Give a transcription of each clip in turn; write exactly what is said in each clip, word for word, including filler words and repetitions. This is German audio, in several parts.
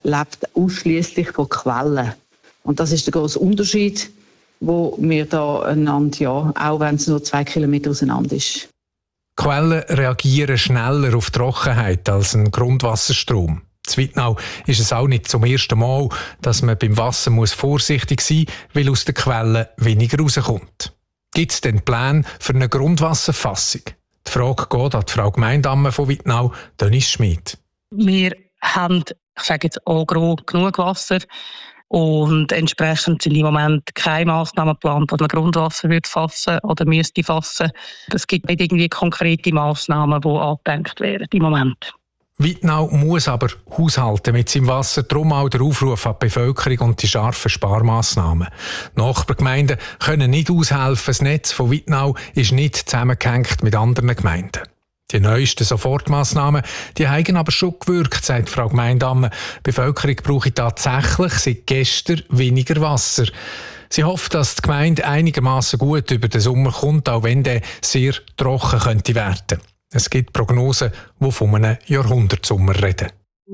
lebt ausschliesslich von Quellen. Und das ist der grosse Unterschied, wo wir da einander, ja, auch wenn es nur zwei Kilometer auseinander ist. Quellen reagieren schneller auf Trockenheit als ein Grundwasserstrom. In Wittenau ist es auch nicht zum ersten Mal, dass man beim Wasser muss vorsichtig sein muss, weil aus den Quellen weniger rauskommt. Gibt es denn Pläne für eine Grundwasserfassung? Die Frage geht an die Frau Gemeindamme von Wittenau, Dennis Schmid. Wir haben, ich sage jetzt auch grob, genug Wasser. Und entsprechend sind im Moment keine Massnahmen geplant, dass man Grundwasser wird fassen oder müsste fassen. Es gibt nicht irgendwie konkrete Massnahmen, die angedenkt werden im Moment. Wittenau muss aber haushalten mit seinem Wasser, darum auch der Aufruf an die Bevölkerung und die scharfen Sparmassnahmen. Nachbargemeinden können nicht aushelfen, das Netz von Wittenau ist nicht zusammengehängt mit anderen Gemeinden. Die neuesten Sofortmassnahmen, die haben aber schon gewirkt, sagt Frau Gemeindamme. Die Bevölkerung brauche tatsächlich seit gestern weniger Wasser. Sie hofft, dass die Gemeinde einigermaßen gut über den Sommer kommt, auch wenn der sehr trocken könnte werden. Es gibt Prognosen, die von einem Jahrhundertsommer reden.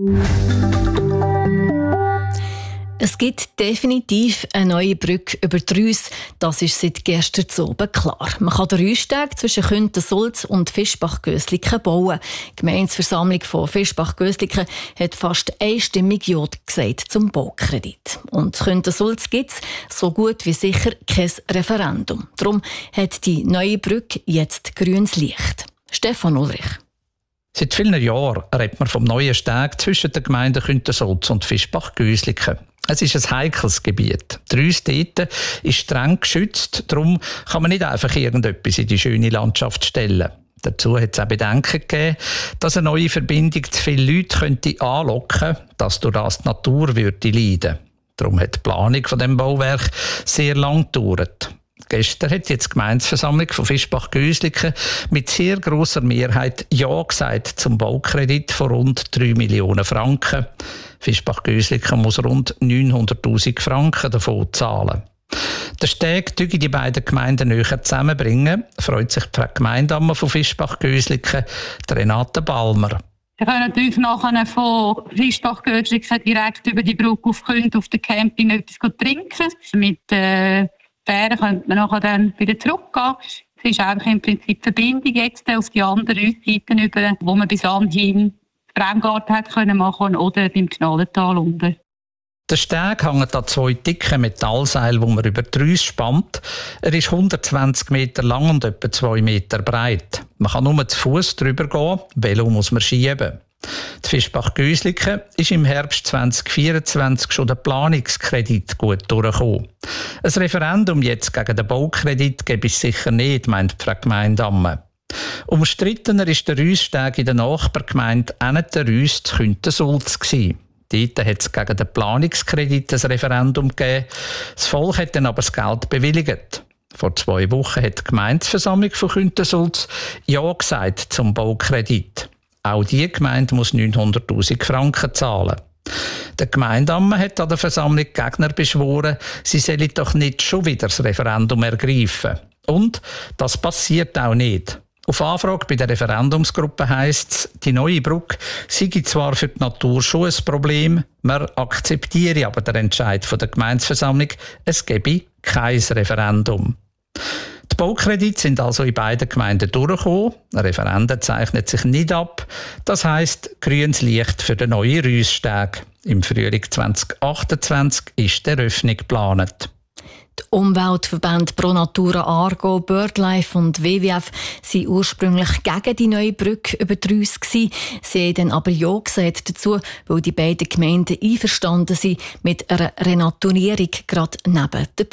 Es gibt definitiv eine neue Brücke über die Reuss. Das ist seit gestern zu oben klar. Man kann den Reussteg zwischen Künten-Sulz und Fischbach-Gösliken bauen. Die Gemeindeversammlung von Fischbach-Gösliken hat fast einstimmig Ja gesagt zum Baukredit. Und Künten-Sulz gibt es so gut wie sicher kein Referendum. Darum hat die neue Brücke jetzt grünes Licht. Stefan Ulrich. Seit vielen Jahren redet man vom neuen Steg zwischen den Gemeinden Künten-Sulz und Fischbach-Gösliken. Es ist ein heikles Gebiet. Die Reuss dort ist streng geschützt, darum kann man nicht einfach irgendetwas in die schöne Landschaft stellen. Dazu hat es auch Bedenken gegeben, dass eine neue Verbindung zu viele Leute könnte anlocken könnte, dass durch das die Natur würde leiden. Darum hat die Planung von dem Bauwerk sehr lang gedauert. Gestern hat jetzt die Gemeindeversammlung von Fischbach-Gösliken mit sehr grosser Mehrheit Ja gesagt zum Baukredit von rund drei Millionen Franken. Fischbach-Gösliken muss rund neunhunderttausend Franken davon zahlen. Der Steg dürfe die beiden Gemeinden näher zusammenbringen, freut sich die Gemeindamme von Fischbach-Gösliken, Renate Balmer. Wir können natürlich nachher von Fischbach-Gösliken direkt über die Brücke auf Künten auf dem Camping etwas trinken. Mit äh Fähren könnte man nachher dann wieder zurückgehen. Es ist einfach im Prinzip die Verbindung jetzt auf die andere Seite über, wo man bis anhin Bremgarten hat können machen oder beim Knallental unten. Der Steg hängt an zwei dicken Metallseilen, die man über die Reuss spannt. Er ist hundertzwanzig Meter lang und etwa zwei Meter breit. Man kann nur zu Fuß drüber gehen, Velo muss man schieben. Die Fischbach-Gösliken ist im Herbst zwanzig vierundzwanzig schon der Planungskredit gut durchgekommen. Ein Referendum jetzt gegen den Baukredit gäbe es sicher nicht, meint Frau Gemeindamme. Umstrittener ist der Reussteg in der Nachbargemeinde Enneten Reuss zu Künten-Sulz gewesen. Dort hat es gegen den Planungskredit ein Referendum gegeben. Das Volk hat dann aber das Geld bewilligt. Vor zwei Wochen hat die Gemeindeversammlung von Künten-Sulz Ja gesagt zum Baukredit. Auch diese Gemeinde muss neunhunderttausend Franken zahlen. Der Gemeindamme hat an der Versammlung Gegner beschworen, sie sollen doch nicht schon wieder das Referendum ergreifen. Und das passiert auch nicht. Auf Anfrage bei der Referendumsgruppe heisst es, die neue Brücke sei zwar für die Natur schon ein Problem, man akzeptiere aber den Entscheid von der Gemeindeversammlung, es gebe kein Referendum. Die Baukredite sind also in beiden Gemeinden durchgekommen. Ein Referendum zeichnet sich nicht ab. Das heisst, grünes Licht für den neuen Reussteg. Im Frühling zwanzig achtundzwanzig ist die Eröffnung geplant. Die Umweltverbände Pro Natura Aargau, BirdLife und W W F waren ursprünglich gegen die neue Brücke über die Reuss. Sie haben dann aber Ja gesagt dazu, weil die beiden Gemeinden einverstanden sind mit einer Renaturierung gerade neben der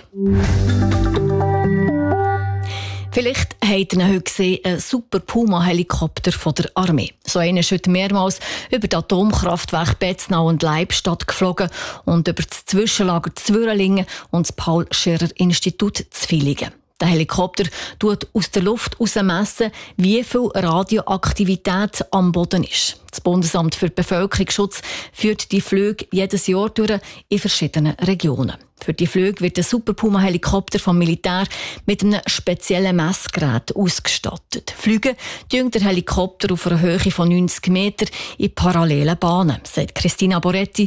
Brücke. Vielleicht habt ihr heute gesehen, einen super Puma-Helikopter von der Armee. So einer ist heute mehrmals über das Atomkraftwerk Betznau und Leibstadt geflogen und über das Zwischenlager Zwirlingen und das Paul-Scherrer-Institut Zwillingen. Der Helikopter tut aus der Luft messen, wie viel Radioaktivität am Boden ist. Das Bundesamt für Bevölkerungsschutz führt die Flüge jedes Jahr durch in verschiedenen Regionen. Für die Flüge wird der Super Puma-Helikopter vom Militär mit einem speziellen Messgerät ausgestattet. Fliegen tun der Helikopter auf einer Höhe von neunzig Metern in parallelen Bahnen, sagt Christina Boretti,